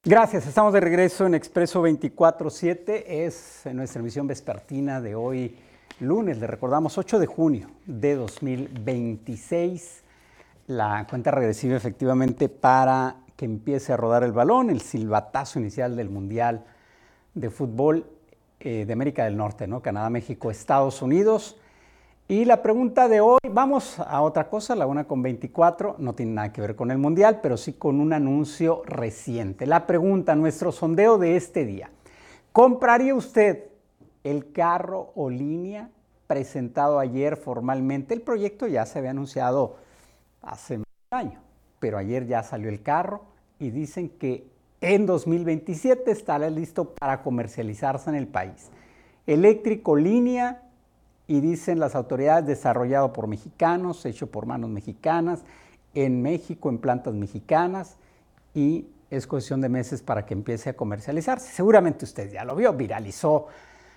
Gracias, estamos de regreso en Expreso 24/7, es nuestra emisión vespertina de hoy, lunes, le recordamos 8 de junio de 2026, la cuenta regresiva efectivamente para que empiece a rodar el balón, el silbatazo inicial del Mundial de Fútbol de América del Norte, ¿no? Canadá, México, Estados Unidos. Y la pregunta de hoy, vamos a otra cosa, la 1:24, no tiene nada que ver con el Mundial, pero sí con un anuncio reciente. La pregunta, nuestro sondeo de este día, ¿compraría usted el carro o línea presentado ayer formalmente? El proyecto ya se había anunciado hace un año, pero ayer ya salió el carro y dicen que en 2027 estará listo para comercializarse en el país. Eléctrico, línea, y dicen las autoridades desarrollado por mexicanos, hecho por manos mexicanas, en México, en plantas mexicanas, y es cuestión de meses para que empiece a comercializarse. Seguramente usted ya lo vio, viralizaron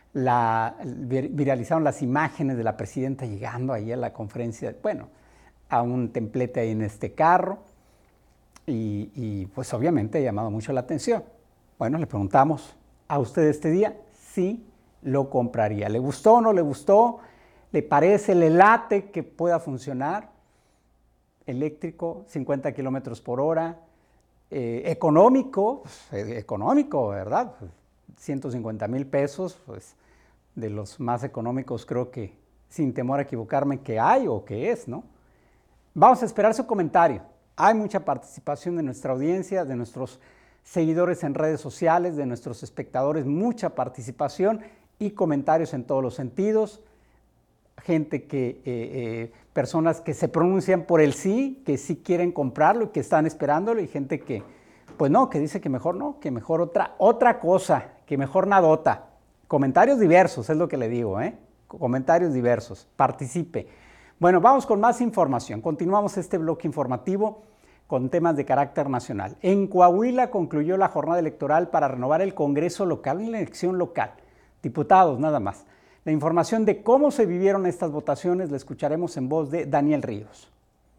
las imágenes de la presidenta llegando ahí a la conferencia, bueno, a un templete ahí en este carro, y pues obviamente ha llamado mucho la atención. Bueno, le preguntamos a usted este día si lo compraría. ¿Le gustó o no le gustó? ¿Le parece, le late que pueda funcionar? Eléctrico, 50 kilómetros por hora, económico, ¿verdad? 150,000 pesos, pues de los más económicos creo que, sin temor a equivocarme, que hay o que es, ¿no? Vamos a esperar su comentario. Hay mucha participación de nuestra audiencia, de nuestros seguidores en redes sociales, de nuestros espectadores, mucha participación y comentarios en todos los sentidos, gente personas que se pronuncian por el sí, que sí quieren comprarlo y que están esperándolo, y gente que, pues no, que dice que mejor no, que mejor otra cosa, que mejor nadota. Comentarios diversos, es lo que le digo, comentarios diversos, participe. Bueno, vamos con más información, continuamos este bloque informativo con temas de carácter nacional. En Coahuila concluyó la jornada electoral para renovar el Congreso local, una elección local. Diputados, nada más. La información de cómo se vivieron estas votaciones la escucharemos en voz de Daniel Ríos.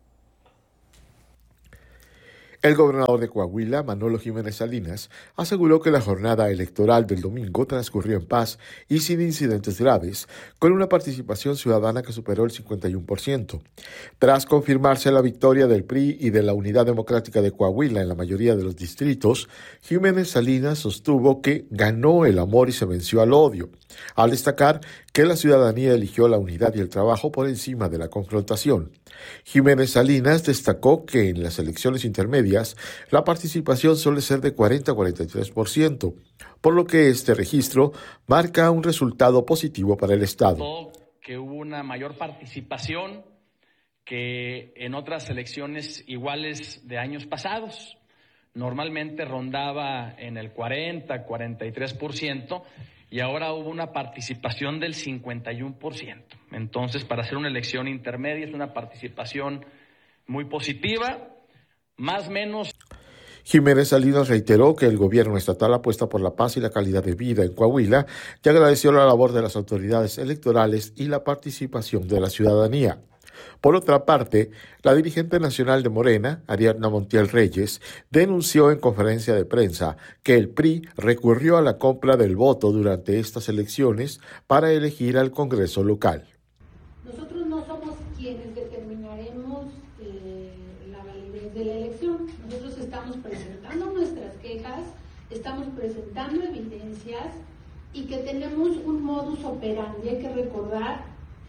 El gobernador de Coahuila, Manolo Jiménez Salinas, aseguró que la jornada electoral del domingo transcurrió en paz y sin incidentes graves, con una participación ciudadana que superó el 51%. Tras confirmarse la victoria del PRI y de la Unidad Democrática de Coahuila en la mayoría de los distritos, Jiménez Salinas sostuvo que ganó el amor y se venció al odio, al destacar que la ciudadanía eligió la unidad y el trabajo por encima de la confrontación. Jiménez Salinas destacó que en las elecciones intermedias la participación suele ser de 40 a 43%, por lo que este registro marca un resultado positivo para el Estado. Que hubo una mayor participación que en otras elecciones iguales de años pasados. Normalmente rondaba en el 40, 43%. Y ahora hubo una participación del 51%. Entonces, para hacer una elección intermedia es una participación muy positiva, más o menos. Jiménez Salinas reiteró que el gobierno estatal apuesta por la paz y la calidad de vida en Coahuila y agradeció la labor de las autoridades electorales y la participación de la ciudadanía. Por otra parte, la dirigente nacional de Morena, Ariadna Montiel Reyes, denunció en conferencia de prensa que el PRI recurrió a la compra del voto durante estas elecciones para elegir al Congreso local. Nosotros no somos quienes determinaremos la validez de la elección. Nosotros estamos presentando nuestras quejas, estamos presentando evidencias y que tenemos un modus operandi. Hay que recordar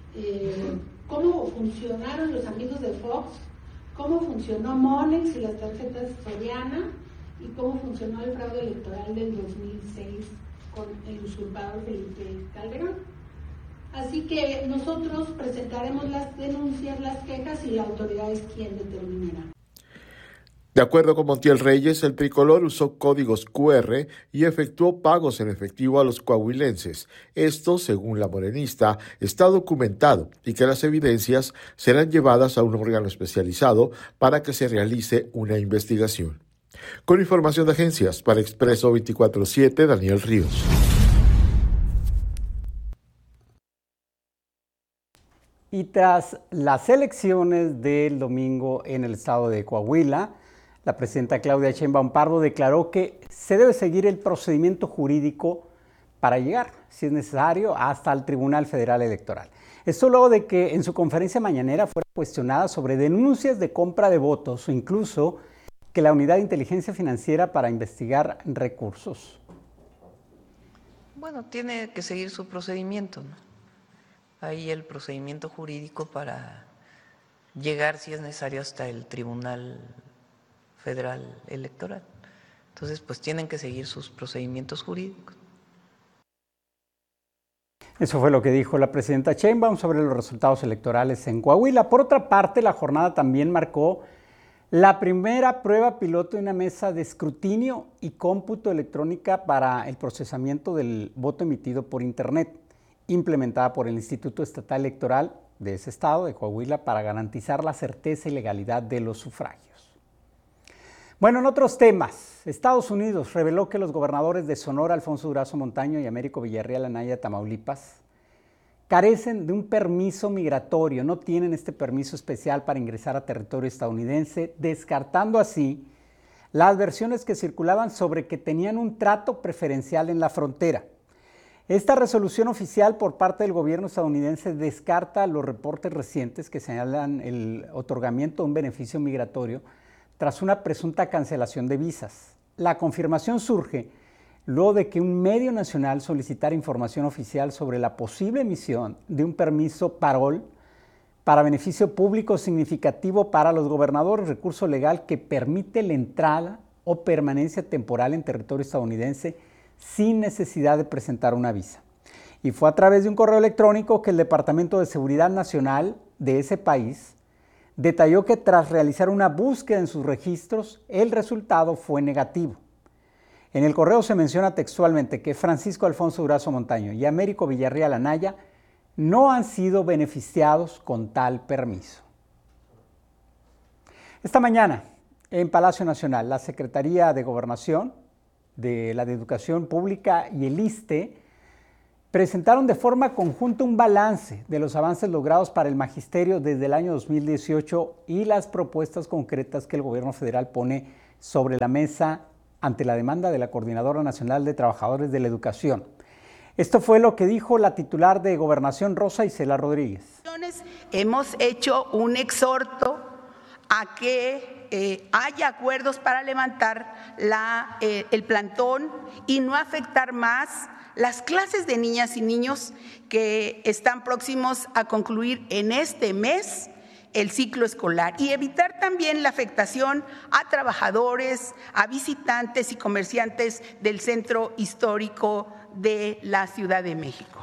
cómo funcionaron los amigos de Fox, cómo funcionó Monex y las tarjetas Soriana, y cómo funcionó el fraude electoral del 2006 con el usurpador Felipe Calderón. Así que nosotros presentaremos las denuncias, las quejas, y la autoridad es quien determinará. De acuerdo con Montiel Reyes, el tricolor usó códigos QR y efectuó pagos en efectivo a los coahuilenses. Esto, según la morenista, está documentado y que las evidencias serán llevadas a un órgano especializado para que se realice una investigación. Con información de agencias, para Expreso 24/7, Daniel Ríos. Y tras las elecciones del domingo en el estado de Coahuila, La presidenta Claudia Sheinbaum Pardo declaró que se debe seguir el procedimiento jurídico para llegar, si es necesario, hasta el Tribunal Federal Electoral. Esto luego de que en su conferencia mañanera fuera cuestionada sobre denuncias de compra de votos o incluso que la Unidad de Inteligencia Financiera para investigar recursos. Bueno, tiene que seguir su procedimiento, ¿no? Hay el procedimiento jurídico para llegar, si es necesario, hasta el Tribunal Federal Electoral. Entonces, pues tienen que seguir sus procedimientos jurídicos. Eso fue lo que dijo la presidenta Sheinbaum sobre los resultados electorales en Coahuila. Por otra parte, la jornada también marcó la primera prueba piloto de una mesa de escrutinio y cómputo electrónica para el procesamiento del voto emitido por Internet, implementada por el Instituto Estatal Electoral de ese estado, de Coahuila, para garantizar la certeza y legalidad de los sufragios. Bueno, en otros temas, Estados Unidos reveló que los gobernadores de Sonora, Alfonso Durazo Montaño, y Américo Villarreal Anaya, Tamaulipas, carecen de un permiso migratorio, no tienen este permiso especial para ingresar a territorio estadounidense, descartando así las versiones que circulaban sobre que tenían un trato preferencial en la frontera. Esta resolución oficial por parte del gobierno estadounidense descarta los reportes recientes que señalan el otorgamiento de un beneficio migratorio tras una presunta cancelación de visas. La confirmación surge luego de que un medio nacional solicitara información oficial sobre la posible emisión de un permiso parol para beneficio público significativo para los gobernadores, recurso legal que permite la entrada o permanencia temporal en territorio estadounidense sin necesidad de presentar una visa. Y fue a través de un correo electrónico que el Departamento de Seguridad Nacional de ese país detalló que tras realizar una búsqueda en sus registros, el resultado fue negativo. En el correo se menciona textualmente que Francisco Alfonso Durazo Montaño y Américo Villarreal Anaya no han sido beneficiados con tal permiso. Esta mañana, en Palacio Nacional, la Secretaría de Gobernación, de la de Educación Pública y el ISSSTE presentaron de forma conjunta un balance de los avances logrados para el magisterio desde el año 2018 y las propuestas concretas que el gobierno federal pone sobre la mesa ante la demanda de la Coordinadora Nacional de Trabajadores de la Educación. Esto fue lo que dijo la titular de Gobernación, Rosa Isela Rodríguez. Hemos hecho un exhorto a que haya acuerdos para levantar el plantón y no afectar más las clases de niñas y niños que están próximos a concluir en este mes el ciclo escolar y evitar también la afectación a trabajadores, a visitantes y comerciantes del centro histórico de la Ciudad de México.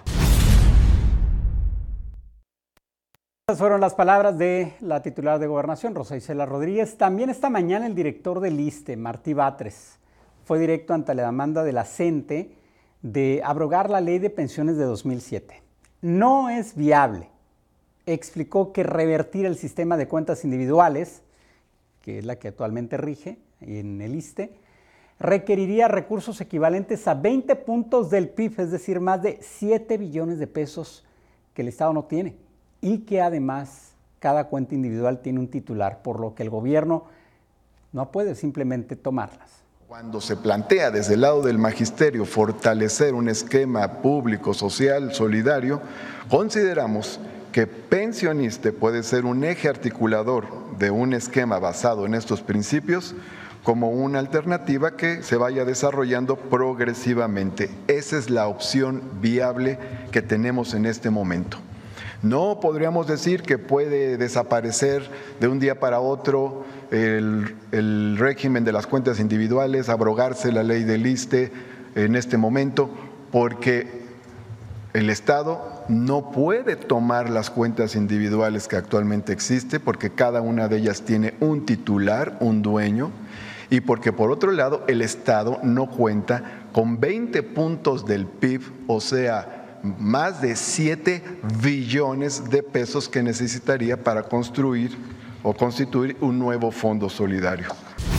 Estas fueron las palabras de la titular de Gobernación, Rosa Isela Rodríguez. También esta mañana el director del ISSSTE, Martí Batres, fue directo ante la demanda de la CENTE de abrogar la ley de pensiones de 2007. No es viable. Explicó que revertir el sistema de cuentas individuales, que es la que actualmente rige en el ISSSTE, requeriría recursos equivalentes a 20 puntos del PIB, es decir, más de 7 billones de pesos que el Estado no tiene. Y que además cada cuenta individual tiene un titular, por lo que el gobierno no puede simplemente tomarlas. Cuando se plantea desde el lado del magisterio fortalecer un esquema público, social, solidario, consideramos que Pensioniste puede ser un eje articulador de un esquema basado en estos principios como una alternativa que se vaya desarrollando progresivamente. Esa es la opción viable que tenemos en este momento. No podríamos decir que puede desaparecer de un día para otro el régimen de las cuentas individuales, abrogarse la ley del ISSSTE en este momento, porque el Estado no puede tomar las cuentas individuales que actualmente existen, porque cada una de ellas tiene un titular, un dueño, y porque por otro lado el Estado no cuenta con 20 puntos del PIB, o sea, más de 7 billones de pesos que necesitaría para construir o constituir un nuevo fondo solidario.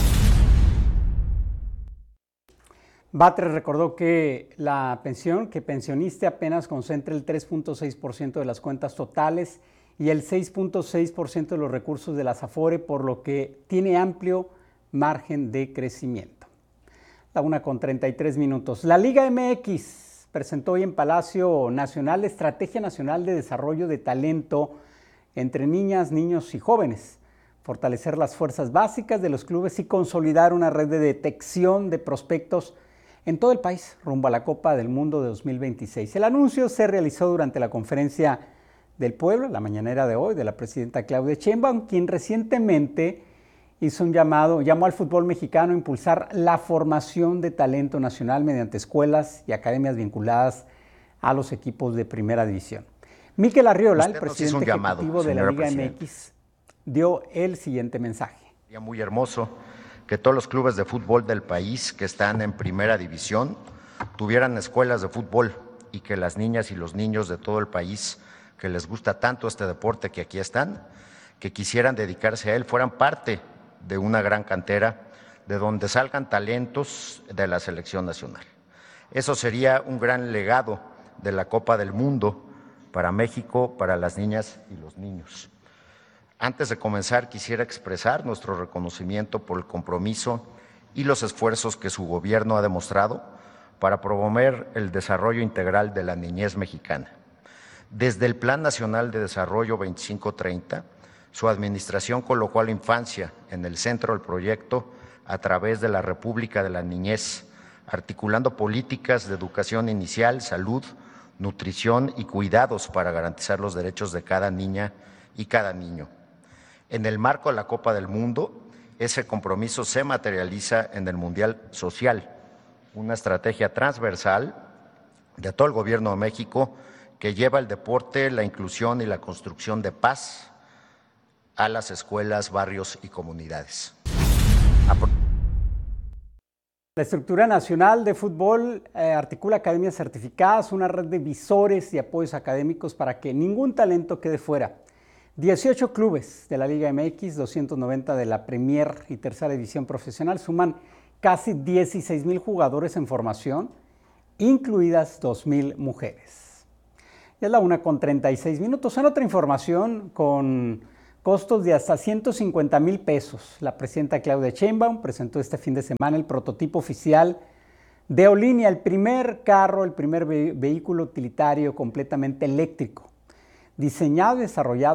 Batres recordó que la pensión, que Pensioniste apenas concentra el 3.6% de las cuentas totales y el 6.6% de los recursos de las Afore, por lo que tiene amplio margen de crecimiento. La 1:33. La Liga MX presentó hoy en Palacio Nacional la Estrategia Nacional de Desarrollo de Talento entre niñas, niños y jóvenes, fortalecer las fuerzas básicas de los clubes y consolidar una red de detección de prospectos en todo el país rumbo a la Copa del Mundo de 2026. El anuncio se realizó durante la conferencia del pueblo, la mañanera de hoy, de la presidenta Claudia Sheinbaum, quien recientemente hizo un llamó al fútbol mexicano a impulsar la formación de talento nacional mediante escuelas y academias vinculadas a los equipos de primera división. Mikel Arriola, el presidente ejecutivo de la Liga MX, dio el siguiente mensaje. Sería muy hermoso que todos los clubes de fútbol del país que están en primera división tuvieran escuelas de fútbol y que las niñas y los niños de todo el país que les gusta tanto este deporte que aquí están, que quisieran dedicarse a él, fueran parte de una gran cantera de donde salgan talentos de la selección nacional. Eso sería un gran legado de la Copa del Mundo para México, para las niñas y los niños. Antes de comenzar, quisiera expresar nuestro reconocimiento por el compromiso y los esfuerzos que su gobierno ha demostrado para promover el desarrollo integral de la niñez mexicana. Desde el Plan Nacional de Desarrollo 2530, su administración colocó a la infancia en el centro del proyecto a través de la República de la Niñez, articulando políticas de educación inicial, salud, nutrición y cuidados para garantizar los derechos de cada niña y cada niño. En el marco de la Copa del Mundo, ese compromiso se materializa en el Mundial Social, una estrategia transversal de todo el Gobierno de México que lleva el deporte, la inclusión y la construcción de paz a las escuelas, barrios y comunidades. La Estructura Nacional de Fútbol articula academias certificadas, una red de visores y apoyos académicos para que ningún talento quede fuera. 18 clubes de la Liga MX, 290 de la Premier y Tercera División Profesional suman casi 16,000 jugadores en formación, incluidas 2,000 mujeres. Ya es la 1:36. En otra información, con costos de hasta 150,000 pesos, la presidenta Claudia Sheinbaum presentó este fin de semana el prototipo oficial de Eolinia, el primer vehículo utilitario completamente eléctrico, diseñado y desarrollado